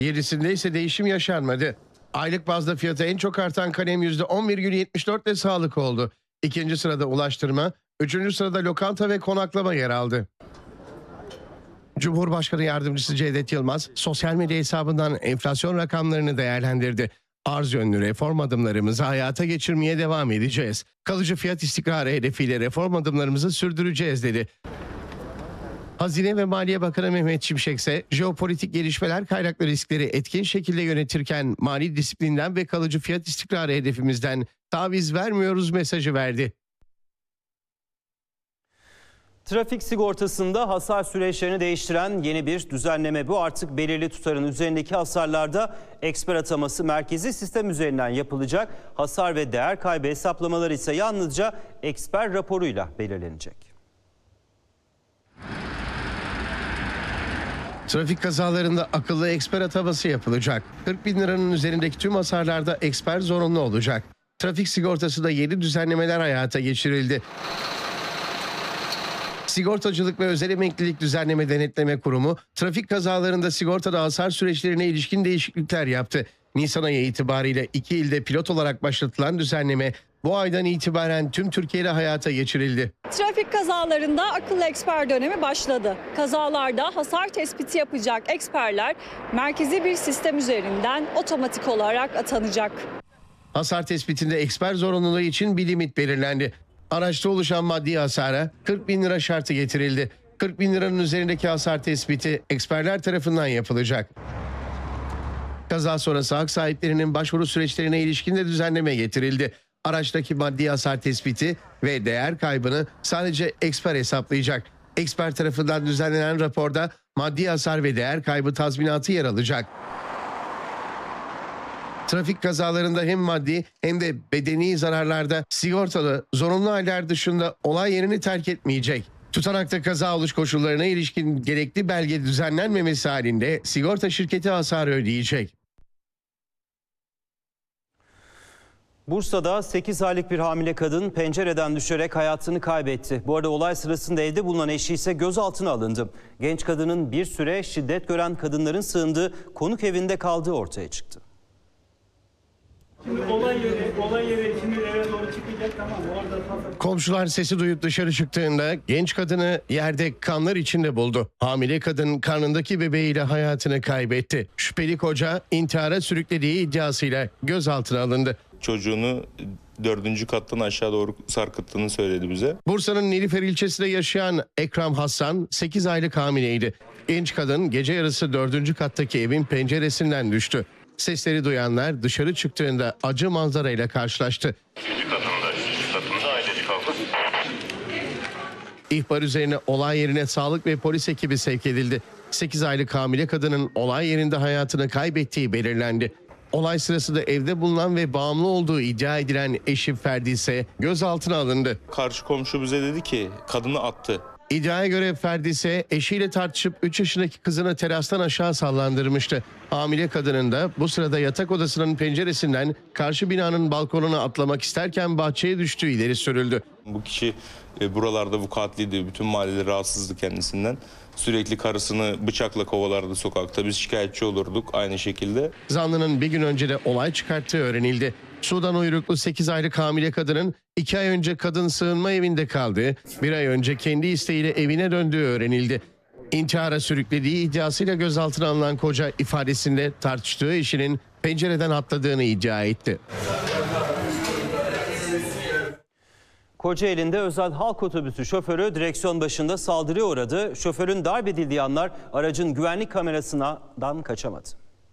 7'sinde ise değişim yaşanmadı. Aylık bazda fiyatı en çok artan kalem %10,74 ile sağlık oldu. İkinci sırada ulaştırma, üçüncü sırada lokanta ve konaklama yer aldı. Cumhurbaşkanı Yardımcısı Cevdet Yılmaz, sosyal medya hesabından enflasyon rakamlarını değerlendirdi. Arz yönlü reform adımlarımızı hayata geçirmeye devam edeceğiz. Kalıcı fiyat istikrarı hedefiyle reform adımlarımızı sürdüreceğiz dedi. Hazine ve Maliye Bakanı Mehmet Şimşek ise jeopolitik gelişmeler kaynaklı riskleri etkin şekilde yönetirken mali disiplinden ve kalıcı fiyat istikrarı hedefimizden taviz vermiyoruz mesajı verdi. Trafik sigortasında hasar süreçlerini değiştiren yeni bir düzenleme bu. Artık belirli tutarın üzerindeki hasarlarda eksper ataması merkezi sistem üzerinden yapılacak. Hasar ve değer kaybı hesaplamaları ise yalnızca eksper raporuyla belirlenecek. Trafik kazalarında akıllı eksper ataması yapılacak. 40 bin liranın üzerindeki tüm hasarlarda eksper zorunlu olacak. Trafik sigortasında yeni düzenlemeler hayata geçirildi. Sigortacılık ve Özel Emeklilik Düzenleme Denetleme Kurumu, trafik kazalarında sigortada hasar süreçlerine ilişkin değişiklikler yaptı. Nisan ayı itibariyle 2 ilde pilot olarak başlatılan düzenleme bu aydan itibaren tüm Türkiye'de hayata geçirildi. Trafik kazalarında akıllı eksper dönemi başladı. Kazalarda hasar tespiti yapacak eksperler merkezi bir sistem üzerinden otomatik olarak atanacak. Hasar tespitinde eksper zorunluluğu için bir limit belirlendi. Araçta oluşan maddi hasara 40 bin lira şartı getirildi. 40 bin liranın üzerindeki hasar tespiti eksperler tarafından yapılacak. Kaza sonrası hak sahiplerinin başvuru süreçlerine ilişkin de düzenleme getirildi. Araçtaki maddi hasar tespiti ve değer kaybını sadece eksper hesaplayacak. Eksper tarafından düzenlenen raporda maddi hasar ve değer kaybı tazminatı yer alacak. Trafik kazalarında hem maddi hem de bedeni zararlarda sigortalı zorunlu haller dışında olay yerini terk etmeyecek. Tutanakta kaza oluş koşullarına ilişkin gerekli belge düzenlenmemesi halinde sigorta şirketi hasarı ödeyecek. Bursa'da 8 aylık bir hamile kadın pencereden düşerek hayatını kaybetti. Bu arada olay sırasında evde bulunan eşi ise gözaltına alındı. Genç kadının bir süre şiddet gören kadınların sığındığı konuk evinde kaldığı ortaya çıktı. Şimdi olay yeri şimdi eve doğru çıkacak, tamam orada. Komşular sesi duyup dışarı çıktığında genç kadını yerde kanlar içinde buldu. Hamile kadın karnındaki bebeğiyle hayatını kaybetti. Şüpheli koca intihara sürüklediği iddiasıyla gözaltına alındı. Çocuğunu 4. kattan aşağı doğru sarkıttığını söyledi bize. Bursa'nın Nilüfer ilçesinde yaşayan Ekrem Hassan 8 aylık hamileydi. Genç kadın gece yarısı 4. kattaki evin penceresinden düştü. Sesleri duyanlar dışarı çıktığında acı manzarayla karşılaştı. 3. katında ailecek kaldı. İhbar üzerine olay yerine sağlık ve polis ekibi sevk edildi. 8 aylık hamile kadının olay yerinde hayatını kaybettiği belirlendi. Olay sırasında evde bulunan ve bağımlı olduğu iddia edilen eşi Ferdi ise gözaltına alındı. Karşı komşu bize dedi ki kadını attı. İddiaya göre Ferdi ise eşiyle tartışıp 3 yaşındaki kızını terastan aşağı sallandırmıştı. Hamile kadının da bu sırada yatak odasının penceresinden karşı binanın balkonuna atlamak isterken bahçeye düştüğü ileri sürüldü. Bu kişi buralarda vukuatliydi. Bütün mahalleleri rahatsızdı kendisinden. Sürekli karısını bıçakla kovalardı sokakta. Biz şikayetçi olurduk aynı şekilde. Zanlının bir gün önce de olay çıkarttığı öğrenildi. Sudan uyruklu 8 aylık hamile kadının 2 ay önce kadın sığınma evinde kaldığı, 1 ay önce kendi isteğiyle evine döndüğü öğrenildi. İntihara sürüklediği iddiasıyla gözaltına alınan koca ifadesinde tartıştığı eşinin pencereden atladığını iddia etti. Kocaeli'nde özel halk otobüsü şoförü direksiyon başında saldırıya uğradı. Şoförün darp edildiği anlar aracın güvenlik kamerasından kaçamadı.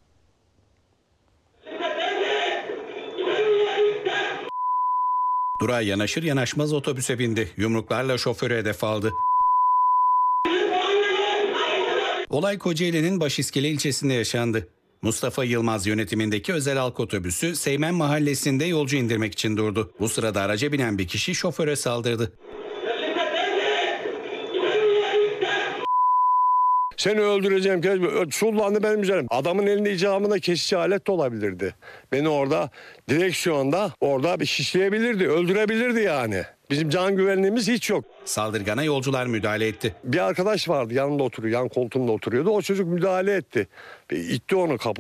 Durağa yanaşır yanaşmaz otobüse bindi. Yumruklarla şoförü hedef aldı. Olay Kocaeli'nin Başiskele ilçesinde yaşandı. Mustafa Yılmaz yönetimindeki özel halk otobüsü Seymen mahallesinde yolcu indirmek için durdu. Bu sırada araca binen bir kişi şoföre saldırdı. Seni öldüreceğim. Sullandı benim üzerim. Adamın elinde icabında kesici alet de olabilirdi. Beni orada direksiyonda bir şişleyebilirdi, öldürebilirdi yani. Bizim can güvenliğimiz hiç yok. Saldırgana yolcular müdahale etti. Bir arkadaş vardı yanımda oturuyor, yan koltuğumda oturuyordu. O çocuk müdahale etti. İtti onu kapı.